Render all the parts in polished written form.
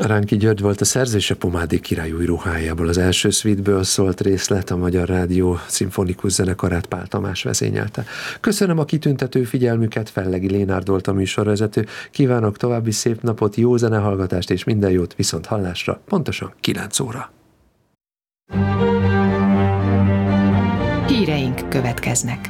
Ránki György volt a szerző, és a Pomádi király új ruhájából az első szvítből szólt részlet, a Magyar Rádió szimfonikus zenekarát Pál Tamás vezényelte. Köszönöm a kitüntető figyelmüket, Fellegi Lénárd volt a műsorvezető. Kívánok további szép napot, jó zenehallgatást és minden jót, viszont hallásra, pontosan 9 óra. Híreink következnek.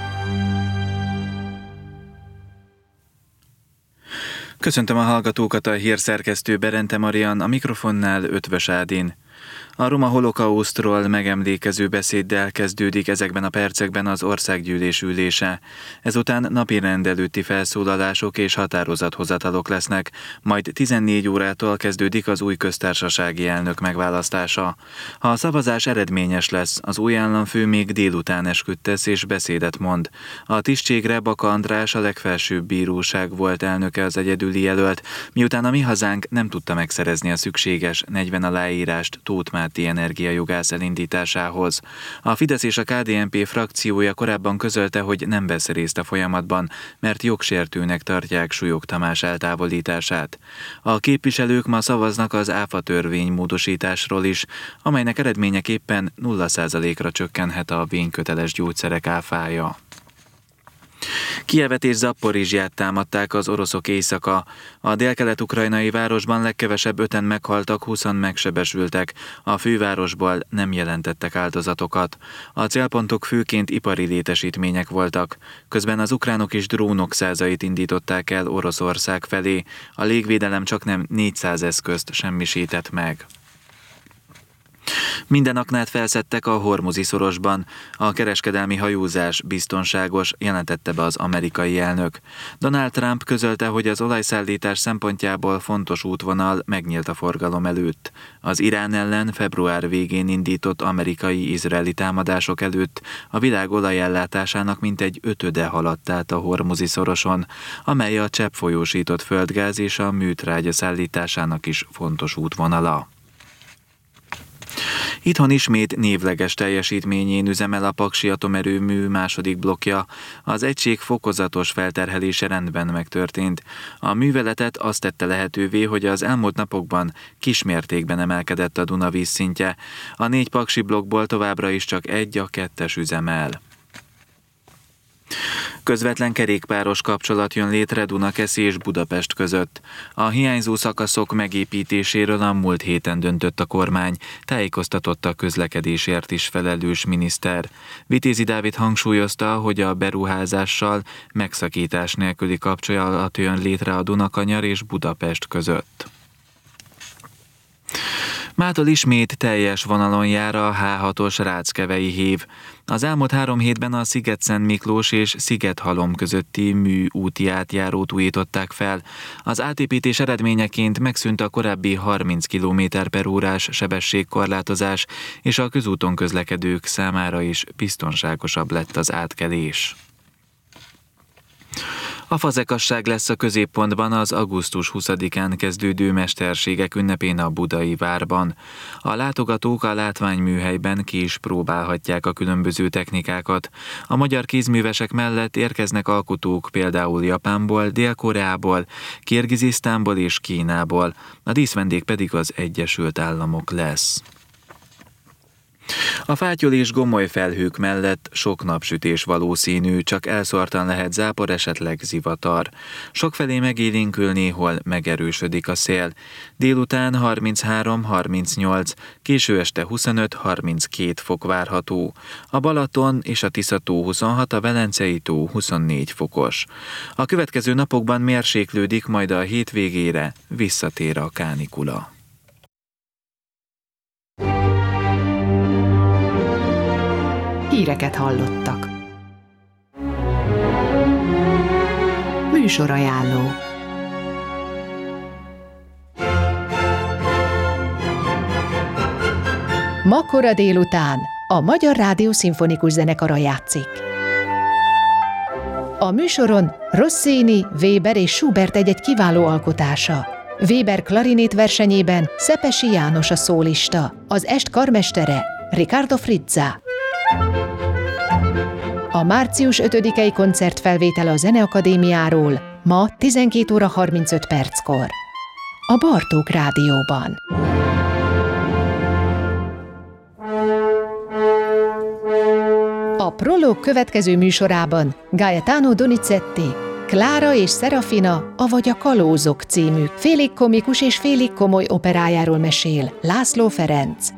Köszöntöm a hallgatókat, a hírszerkesztő Berente Marian, a mikrofonnál Ötvös Ádin. A roma holokausztról megemlékező beszéddel kezdődik ezekben a percekben az országgyűlés ülése. Ezután napirend előtti felszólalások és határozathozatalok lesznek, majd 14 órától kezdődik az új köztársasági elnök megválasztása. Ha a szavazás eredményes lesz, az új államfő még délután esküdt tesz és beszédet mond. A tisztségre Baka András, a legfelsőbb bíróság volt elnöke az egyedüli jelölt, miután a Mi Hazánk nem tudta megszerezni a szükséges 40 aláírást Tóth Márti energiajogász elindításához. A Fidesz és a KDNP frakciója korábban közölte, hogy nem vesz részt a folyamatban, mert jogsértőnek tartják Súlyog Tamás eltávolítását. A képviselők ma szavaznak az ÁFA törvény módosításról is, amelynek eredményeképpen 0%-ra csökkenhet a vényköteles gyógyszerek áfája. Kijevet és Zapporizsját támadták az oroszok éjszaka. A délkelet-ukrajnai városban legkevesebb 5-en meghaltak, 20-an megsebesültek. A fővárosból nem jelentettek áldozatokat. A célpontok főként ipari létesítmények voltak. Közben az ukránok is drónok százait indították el Oroszország felé. A légvédelem csaknem 400 eszközt semmisített meg. Minden aknát felszedtek a Hormuzi szorosban. A kereskedelmi hajózás biztonságos, jelentette be az amerikai elnök. Donald Trump közölte, hogy az olajszállítás szempontjából fontos útvonal megnyílt a forgalom előtt. Az Irán ellen február végén indított amerikai-izraeli támadások előtt a világ olajellátásának mintegy 5/5 haladt át a Hormuzi szoroson, amely a cseppfolyósított földgáz és a műtrágya szállításának is fontos útvonala. Itthon ismét névleges teljesítményén üzemel a Paksi atomerőmű második blokkja. Az egység fokozatos felterhelése rendben megtörtént. A műveletet azt tette lehetővé, hogy az elmúlt napokban kismértékben emelkedett a Duna vízszintje. A 4 paksi blokkból továbbra is csak a 2-es üzemel. Közvetlen kerékpáros kapcsolat jön létre Dunakeszi és Budapest között. A hiányzó szakaszok megépítéséről a múlt héten döntött a kormány, tájékoztatott a közlekedésért is felelős miniszter. Vitézi Dávid hangsúlyozta, hogy a beruházással megszakítás nélküli kapcsolat jön létre a Dunakanyar és Budapest között. Mától ismét teljes vonalon jár a H6-os Ráckevei hév. Az elmúlt 3 hétben a Sziget-Szent Miklós és Szigethalom közötti műúti átjárót újították fel. Az átépítés eredményeként megszűnt a korábbi 30 km/órás sebességkorlátozás, és a közúton közlekedők számára is biztonságosabb lett az átkelés. A fazekasság lesz a középpontban az augusztus 20-án kezdődő mesterségek ünnepén a Budai Várban. A látogatók a látványműhelyben ki is próbálhatják a különböző technikákat. A magyar kézművesek mellett érkeznek alkotók például Japánból, Dél-Koreából, Kirgizisztánból és Kínából. A díszvendég pedig az Egyesült Államok lesz. A fátyol és gomoly felhők mellett sok napsütés valószínű, csak elszórtan lehet zápor, esetleg zivatar. Sokfelé megélénkül, néhol megerősödik a szél. Délután 33-38, késő este 25-32 fok várható. A Balaton és a Tisza-tó 26, a Velencei tó 24 fokos. A következő napokban mérséklődik, majd a hétvégére visszatér a kánikula. Híreket hallottak. Műsorajánló. Ma kora délután a Magyar Rádió Szimfonikus Zenekara játszik. A műsoron Rossini, Weber és Schubert egy kiváló alkotása. Weber klarinét versenyében Szepesi János a szólista, az est karmestere Riccardo Frizza. A március 5-i koncertfelvétele a Zeneakadémiáról ma 12 óra 35 perckor. a Bartók Rádióban. A Prológ következő műsorában Gaetano Donizetti, Klára és Serafina, avagy a Kalózok című félig komikus és félig komoly operájáról mesél László Ferenc.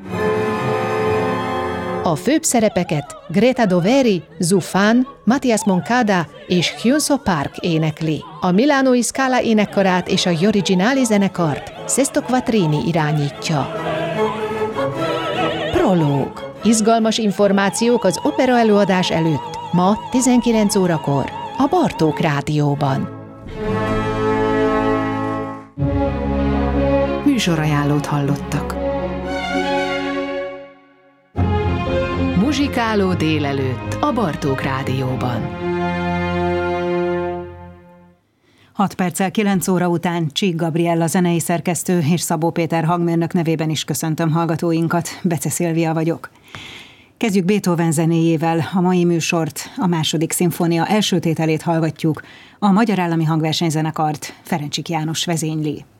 A főbb szerepeket Greta Doveri, Zufán, Matthias Moncada és Hyunso Park énekli. A Milánói Scala énekkarát és a Originali zenekart Sesto Quattrini irányítja. Prológ. Izgalmas információk az opera előadás előtt, ma 19 órakor, a Bartók Rádióban. Műsorajánlót hallottak. Muzsikáló délelőtt a Bartók Rádióban. 6 perccel 9 óra után Csík Gabriella zenei szerkesztő és Szabó Péter hangmérnök nevében is köszöntöm hallgatóinkat, Bece Szilvia vagyok. Kezdjük Beethoven zenéjével a mai műsort, a második szimfónia első tételét hallgatjuk, a Magyar Állami Hangversenyzenekart Ferencsik János vezényli.